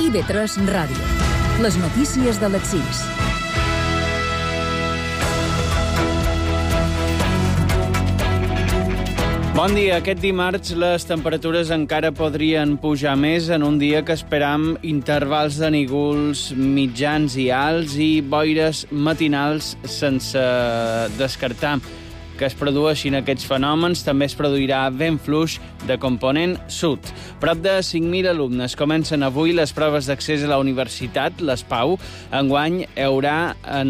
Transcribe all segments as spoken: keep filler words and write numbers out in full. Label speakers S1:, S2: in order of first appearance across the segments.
S1: I V tres Ràdio. Les notícies de les sis.
S2: Bon dia. Aquest dimarts les temperatures encara podrien pujar més en un dia que esperam intervals de núvols mitjans i alts i boires matinals sense descartar que es produeixin aquests fenòmens. També es produirà vent fluix de component sud. Prop de cinc mil alumnes comencen avui les proves d'accés a la universitat, l'S P A U. Enguany hi haurà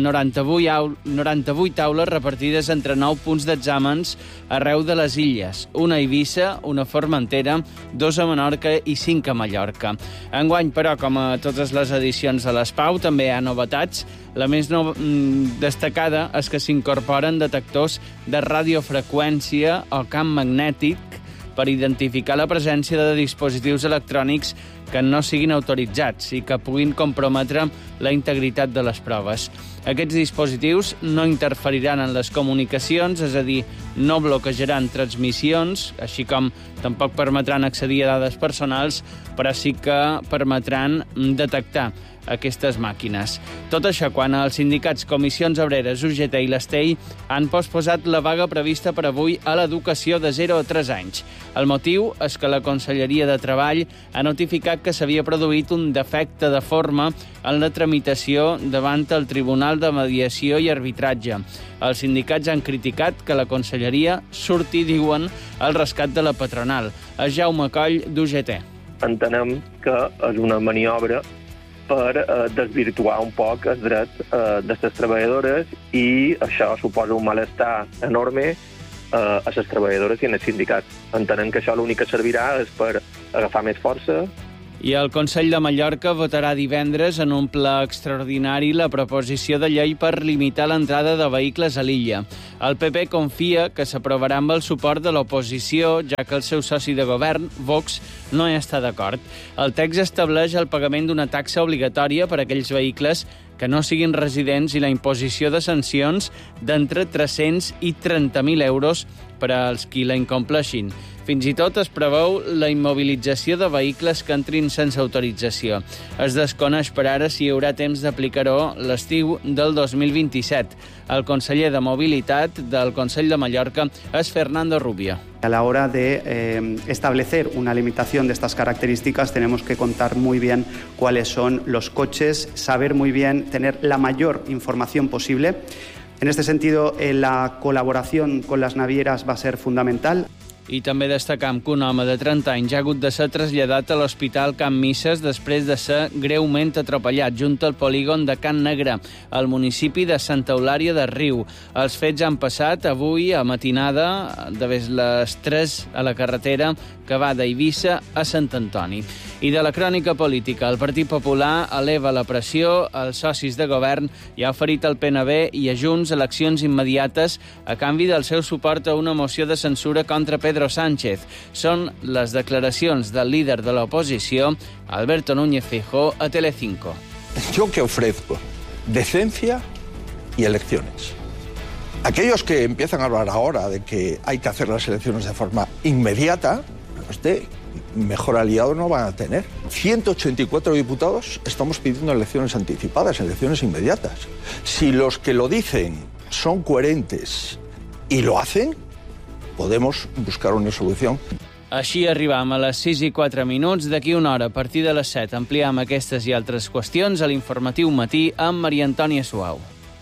S2: noranta-vuit taules repartides entre nou punts d'exàmens arreu de les illes. Una a Eivissa, una a Formentera, dos a Menorca i cinc a Mallorca. Enguany, però, com a totes les edicions de l'S P A U, també hi ha novetats. La més no, destacada és que s'incorporen detectors de radiofreqüència o camp magnètic per identificar la presència de dispositius electrònics que no siguin autoritzats i que puguin comprometre la integritat de les proves. Aquests dispositius no interferiran en les comunicacions, és a dir, no bloquejaran transmissions, així com tampoc permetran accedir a dades personals, però sí que permetran detectar aquestes màquines. Tot això quan els sindicats Comissions Obreres, U G T i l'Estell han posposat la vaga prevista per avui a l'educació de zero a tres anys. El motiu és que la Conselleria de Treball ha notificat que s'havia produït un defecte de forma en la tramitació davant el Tribunal de Mediació i Arbitratge. Els sindicats han criticat que la Conselleria surti, diuen, al rescat de la patronal. És Jaume Coll, d'U G T.
S3: Entenem que és una maniobra per eh, desvirtuar un poc els drets eh, de les treballadores i això suposa un malestar enorme eh, a les treballadores i en els sindicats. Entenem que això l'únic que servirà és per agafar més força.
S2: I el Consell de Mallorca votarà divendres en un ple extraordinari la proposició de llei per limitar l'entrada de vehicles a l'illa. El P P confia que s'aprovarà amb el suport de l'oposició, ja que el seu soci de govern, Vox, no hi està d'acord. El text estableix el pagament d'una taxa obligatòria per a aquells vehicles que no siguin residents i la imposició de sancions d'entre tres-cents i trenta mil euros per als qui la incompleixin. Fins i tot es preveu la immobilització de vehicles que entrin sense autorització. Es desconeix per ara si hi haurà temps d'aplicar-ho l'estiu del dos mil vint-i-set. El conseller de Mobilitat del Consell de Mallorca és Fernando Rubio.
S4: A la hora de eh, establecer una limitación de estas características tenemos que contar muy bien cuáles son los coches, saber muy bien, tener la mayor información posible. En este sentido, eh, la colaboración con las navieras va a ser fundamental.
S2: I també destacam que un home de trenta anys ha hagut de ser traslladat a l'Hospital Can Misses després de ser greument atropellat junt al polígon de Can Negre, al municipi de Santa Eulària de Riu. Els fets han passat avui a matinada de les tres a la carretera que va d'Eivissa a Sant Antoni. I de la crònica política, el Partit Popular eleva la pressió als socis de govern i ha oferit al P N B i a Junts eleccions immediates a canvi del seu suport a una moció de censura contra Pedro Sánchez. Són les declaracions del líder de l'oposició, Alberto Núñez Feijóo, a Telecinco.
S5: Yo que ofrezco decencia y elecciones. Aquellos que empiezan a hablar ahora de que hay que hacer las elecciones de forma inmediata, usted mejor aliado no van a tener. ciento ochenta y cuatro diputados estamos pidiendo elecciones anticipadas, elecciones inmediatas. Si los que lo dicen son coherentes y lo hacen, podemos buscar una solució.
S2: Així arribam a les sis i quatre minuts. D'aquí una hora, a partir de les set, ampliam aquestes i altres qüestions a l'informatiu matí amb Maria Antònia Suau.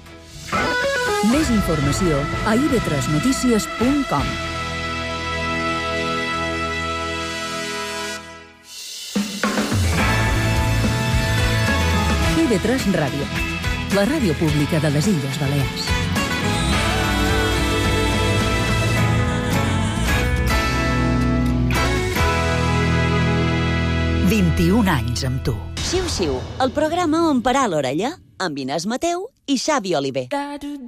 S1: Més informació a i ve tres notícies punt com. I ve tres Ràdio, la ràdio pública de les Illes Balears. vint-i-un anys amb tu.
S6: Xiu Xiu, el programa on parar l'orella, amb Inés Mateu i Xavi Oliver.